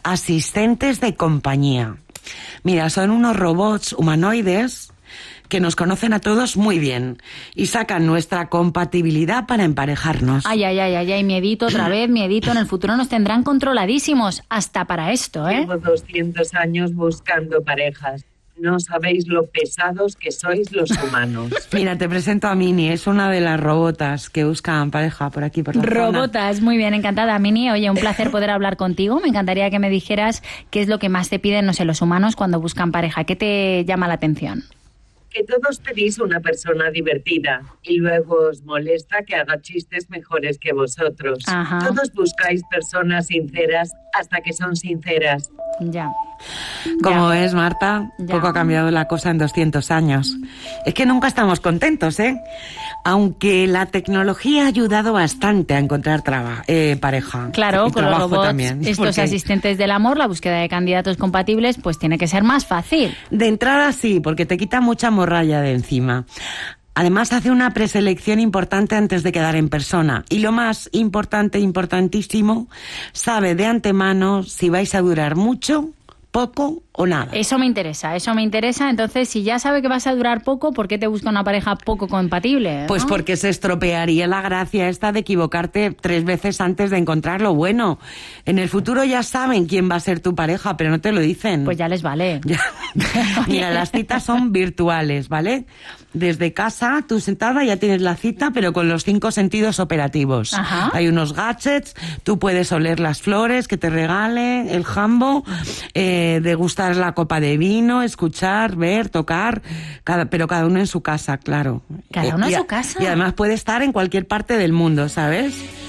asistentes de compañía. Mira, son unos robots humanoides que nos conocen a todos muy bien y sacan nuestra compatibilidad para emparejarnos. Ay, miedito otra vez, miedito. En el futuro nos tendrán controladísimos, hasta para esto, ¿eh? Llevo 200 años buscando parejas. No sabéis lo pesados que sois los humanos. Mira, te presento a Mini, es una de las robotas que buscan pareja por aquí, por la zona. Robotas, muy bien, encantada, Mini. Oye, un placer poder hablar contigo. Me encantaría que me dijeras qué es lo que más te piden, no sé, los humanos cuando buscan pareja. ¿Qué te llama la atención? Que todos pedís una persona divertida y luego os molesta que haga chistes mejores que vosotros. Ajá. Todos buscáis personas sinceras hasta que son sinceras. Ya. Como ves, Marta, Ya. poco ha cambiado la cosa en 200 años. Es que nunca estamos contentos, ¿eh? Aunque la tecnología ha ayudado bastante a encontrar pareja. Claro, y con los trabajo robots, también, estos porque asistentes del amor, la búsqueda de candidatos compatibles, pues tiene que ser más fácil. de entrada sí, porque te quita mucha morralla de encima. Además, hace una preselección importante antes de quedar en persona. Y lo más importante, importantísimo, sabe de antemano si vais a durar mucho, poco o nada. Eso me interesa. Entonces, si ya sabe que vas a durar poco, ¿por qué te busca una pareja poco compatible? ¿No? Pues porque se estropearía la gracia esta de equivocarte 3 veces antes de encontrar lo bueno. En el futuro ya saben quién va a ser tu pareja, pero no te lo dicen. Pues ya les vale. Ya. Mira, las citas son virtuales, ¿vale? Desde casa, tú sentada ya tienes la cita, pero con los 5 sentidos operativos. Ajá. Hay unos gadgets, tú puedes oler las flores que te regale el jambo, degustar la copa de vino, escuchar, ver, tocar, pero cada uno en su casa, claro. ¿Cada uno en su casa? Y además puede estar en cualquier parte del mundo, ¿sabes?